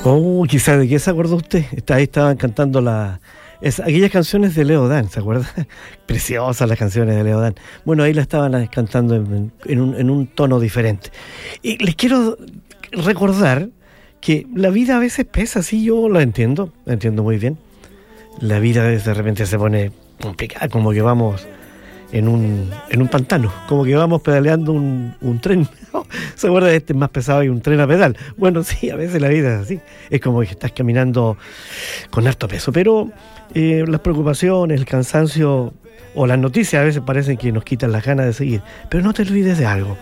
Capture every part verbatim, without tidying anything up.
Oh, quizás de qué se acordó usted. Está, ahí estaban cantando la, es, aquellas canciones de Leo Dan, ¿se acuerda? Preciosas las canciones de Leo Dan. Bueno, ahí la estaban cantando en, en, un, en un tono diferente. Y les quiero recordar que la vida a veces pesa, sí, yo lo entiendo, lo entiendo muy bien. La vida de repente se pone complicada, como que vamos en un, en un pantano, como que vamos pedaleando un, un tren. ¿Se acuerda de este más pesado y un tren a pedal? Bueno, sí, a veces la vida es así. Es como que estás caminando con harto peso, pero eh, las preocupaciones, el cansancio o las noticias a veces parecen que nos quitan las ganas de seguir. Pero no te olvides de algo.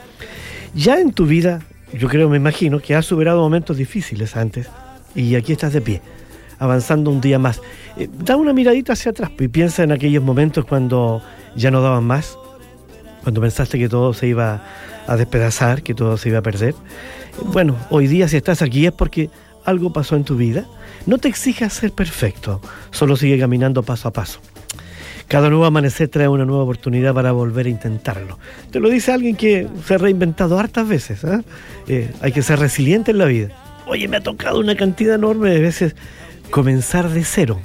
Ya en tu vida, yo creo, me imagino, que has superado momentos difíciles antes y aquí estás de pie, avanzando un día más. Eh, da una miradita hacia atrás y piensa en aquellos momentos cuando ya no daban más, cuando pensaste que todo se iba a despedazar, que todo se iba a perder. Bueno, hoy día si estás aquí es porque algo pasó en tu vida. No te exijas ser perfecto, solo sigue caminando paso a paso. Cada nuevo amanecer trae una nueva oportunidad para volver a intentarlo. Te lo dice alguien que se ha reinventado hartas veces, ¿eh? Eh, hay que ser resiliente en la vida. Oye, me ha tocado una cantidad enorme de veces comenzar de cero,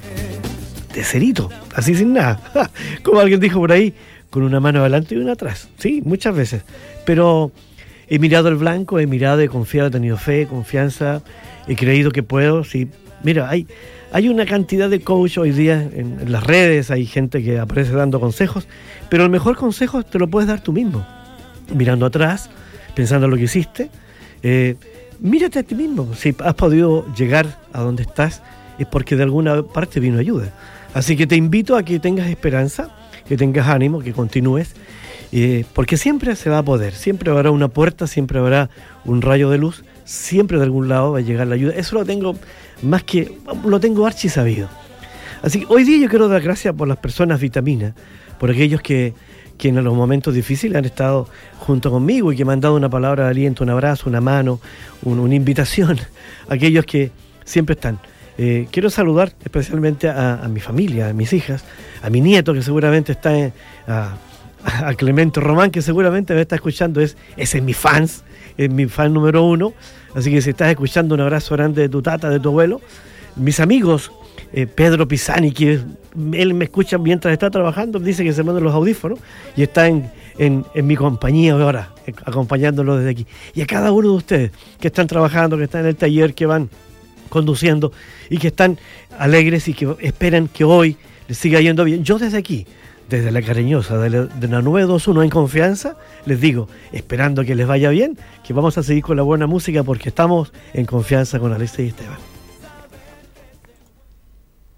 de cerito, así sin nada. Como alguien dijo por ahí, con una mano adelante y una atrás. Sí, muchas veces. Pero he mirado el blanco, he mirado, he confiado, he tenido fe, confianza, he creído que puedo. Sí, mira, hay, hay una cantidad de coach hoy día en, en las redes, hay gente que aparece dando consejos, pero el mejor consejo te lo puedes dar tú mismo. Mirando atrás, pensando en lo que hiciste, eh, mírate a ti mismo. Si has podido llegar a donde estás, es porque de alguna parte vino ayuda. Así que te invito a que tengas esperanza, que tengas ánimo, que continúes, eh, porque siempre se va a poder, siempre habrá una puerta, siempre habrá un rayo de luz, siempre de algún lado va a llegar la ayuda. Eso lo tengo más que, lo tengo archi sabido. Así que hoy día yo quiero dar gracias por las personas vitaminas, por aquellos que, que en los momentos difíciles han estado junto conmigo y que me han dado una palabra de aliento, un abrazo, una mano, un, una invitación, aquellos que siempre están. Eh, quiero saludar especialmente a, a mi familia, a mis hijas, a mi nieto que seguramente está en, a, a Clemente Román, que seguramente me está escuchando, es, ese es mi fans, es mi fan número uno, así que si estás escuchando, un abrazo grande de tu tata, de tu abuelo. Mis amigos, eh, Pedro Pisani, que él me escucha mientras está trabajando, dice que se ponen los audífonos y está en, en, en mi compañía ahora, acompañándolo desde aquí. Y a cada uno de ustedes que están trabajando, que están en el taller, que van conduciendo y que están alegres y que esperan que hoy les siga yendo bien. Yo desde aquí, desde La Cariñosa, de la, de la nueve dos uno en confianza, les digo, esperando que les vaya bien, que vamos a seguir con la buena música porque estamos en confianza con Alexis y Esteban.